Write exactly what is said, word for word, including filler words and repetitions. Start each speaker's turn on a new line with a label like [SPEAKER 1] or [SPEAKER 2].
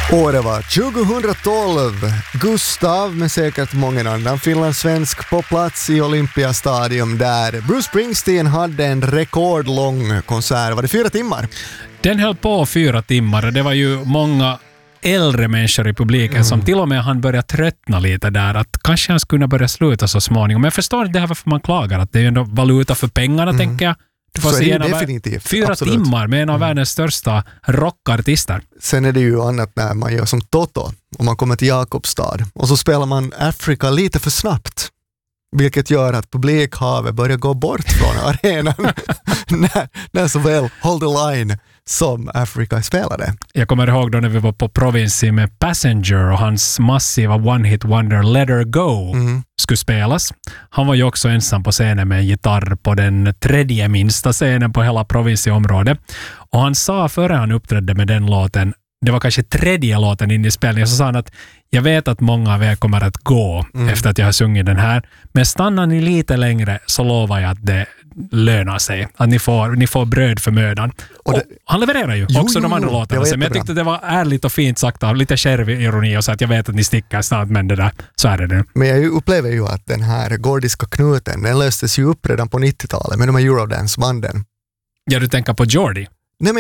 [SPEAKER 1] Året var tjugohundratolv. Gustav med säkert många annan finlandssvensk på plats i Olympiastadion där Bruce Springsteen hade en rekordlång konsert. Var det fyra timmar?
[SPEAKER 2] Den höll på fyra timmar och det var ju många äldre människor i publiken mm. som till och med han började tröttna lite där att kanske han skulle börja sluta så småningom. Men jag förstår inte det här varför man klagar att det är ju ändå valuta för pengarna mm. tänker jag.
[SPEAKER 1] Så är det definitivt.
[SPEAKER 2] Fyra
[SPEAKER 1] Absolut.
[SPEAKER 2] timmar med en av
[SPEAKER 1] mm.
[SPEAKER 2] världens största rockartister.
[SPEAKER 1] Sen är det ju annat när man gör som Toto och man kommer till Jakobstad och så spelar man Africa lite för snabbt. Vilket gör att publikhavet börjar gå bort från arenan när, när såväl Hold the Line som Africa spelade.
[SPEAKER 2] Jag kommer ihåg då när vi var på Provinci med Passenger och hans massiva one-hit wonder Let Her Go mm. skulle spelas. Han var ju också ensam på scenen med en gitarr på den tredje minsta scenen på hela Provinci-området. Och han sa före han uppträdde med den låten, det var kanske tredje låten in i spelningen, så sa han att jag vet att många av er kommer att gå mm. efter att jag har sungit den här. Men stannar ni lite längre så lovar jag att det lönar sig. Att ni får, ni får bröd för mödan. Och det, och han levererar ju jo, också jo, de andra jo, låtarna. Men jag tyckte det var ärligt och fint sagt av lite kärvironi och så att jag vet att ni stickar snart, men det där, så är det nu.
[SPEAKER 1] Men jag upplever ju att den här gordiska knuten, den löstes ju upp redan på nittiotalet med de här Eurodance-banden.
[SPEAKER 2] Ja, du tänker på Geordie?